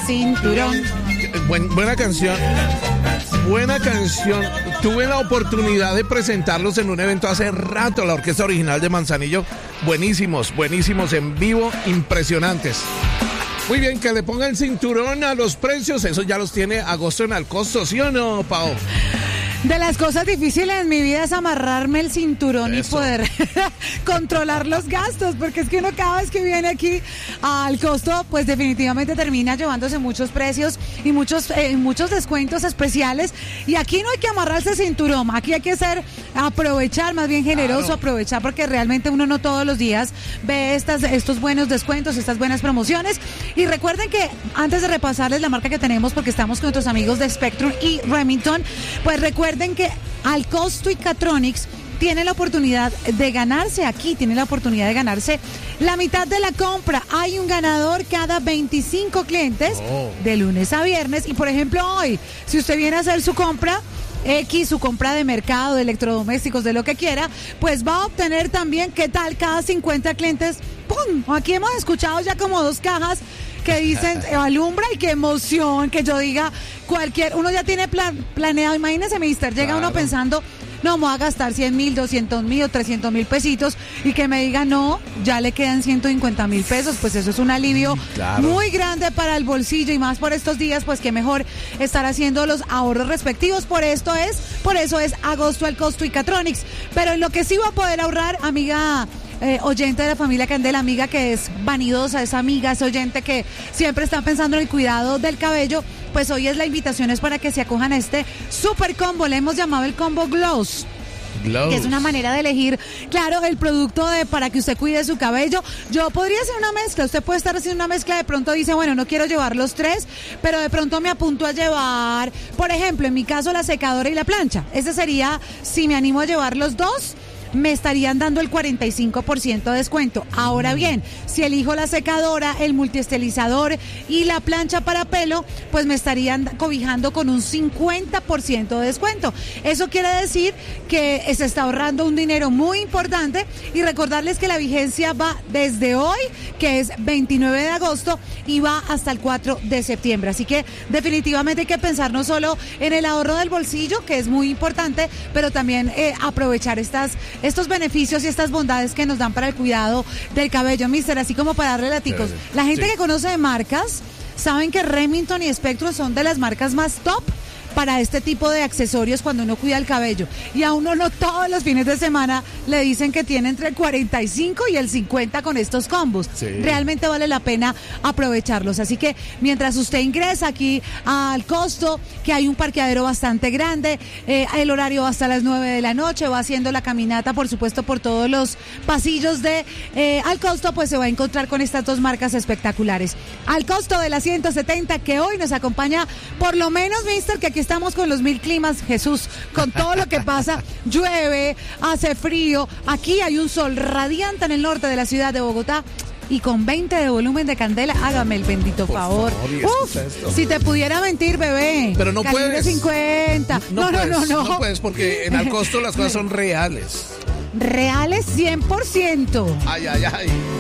cinturón. Buena canción. Buena canción. Tuve la oportunidad de presentarlos en un evento hace rato, la orquesta original de Manzanillo. Buenísimos en vivo, impresionantes. Muy bien, que le ponga el cinturón a los precios. Eso ya los tiene Agosto en Alcosto, ¿sí o no, Pao? De las cosas difíciles en mi vida es amarrarme el cinturón y poder controlar los gastos, porque es que uno cada vez que viene aquí al Costo, pues definitivamente termina llevándose muchos precios y muchos descuentos especiales. Y aquí no hay que amarrarse el cinturón, aquí hay que aprovechar, más bien generoso, aprovechar, porque realmente uno no todos los días ve estos buenos descuentos, estas buenas promociones. Y recuerden que antes de repasarles la marca que tenemos, porque estamos con nuestros amigos de Spectrum y Remington, pues recuerden que Alcosto y Catronics tienen la oportunidad de ganarse la mitad de la compra. Hay un ganador cada 25 clientes de lunes a viernes. Y por ejemplo hoy, si usted viene a hacer su compra su compra de mercado, de electrodomésticos, de lo que quiera, pues va a obtener también, ¿qué tal? Cada 50 clientes, ¡pum! Aquí hemos escuchado ya como 2 cajas que dicen alumbra, y qué emoción, que yo diga uno ya tiene planeado, imagínese, mister, llega uno pensando, no, me voy a gastar 100,000, 200,000 o 300,000 pesitos, y que me diga, no, ya le quedan 150,000 pesos, pues eso es un alivio muy grande para el bolsillo, y más por estos días, pues qué mejor estar haciendo los ahorros respectivos. Por eso es Agosto Alcosto y Catronics. Pero en lo que sí va a poder ahorrar, amiga oyente de la familia Candela, amiga que es vanidosa, es amiga, es oyente que siempre está pensando en el cuidado del cabello, pues hoy la invitación es para que se acojan a este super combo. Le hemos llamado el combo Glows, que es una manera de elegir, claro, el producto para que usted cuide su cabello. Yo podría hacer una mezcla, usted puede estar haciendo una mezcla, de pronto dice, bueno, no quiero llevar los 3, pero de pronto me apunto a llevar, por ejemplo, en mi caso, la secadora y la plancha. Ese sería, si me animo a llevar los 2, me estarían dando el 45% de descuento. Ahora bien, si elijo la secadora, el multiestilizador y la plancha para pelo, pues me estarían cobijando con un 50% de descuento. Eso quiere decir que se está ahorrando un dinero muy importante, y recordarles que la vigencia va desde hoy, que es 29 de agosto, y va hasta el 4 de septiembre. Así que definitivamente hay que pensar no solo en el ahorro del bolsillo, que es muy importante, pero también aprovechar estos beneficios y estas bondades que nos dan para el cuidado del cabello, mister, así como para darle laticos. La gente que conoce de marcas saben que Remington y Spectrum son de las marcas más top para este tipo de accesorios cuando uno cuida el cabello. Y a uno no todos los fines de semana le dicen que tiene entre el 45 y el 50 con estos combos. Realmente vale la pena aprovecharlos. Así que mientras usted ingresa aquí al Costo, que hay un parqueadero bastante grande, el horario va hasta las 9 de la noche, va haciendo la caminata, por supuesto, por todos los pasillos de al Costo, pues se va a encontrar con estas 2 marcas espectaculares. Al Costo de la 170, que hoy nos acompaña, por lo menos, mister, que aquí estamos con los 1000 climas, Jesús, con todo lo que pasa, llueve, hace frío, aquí hay un sol radiante en el norte de la ciudad de Bogotá, y con 20 de volumen de Candela, hágame el bendito favor. Uf, si te pudiera mentir, bebé. Pero no puedes. 50. No. No puedes, porque en Alcosto las cosas son reales. Reales 100%. Ay.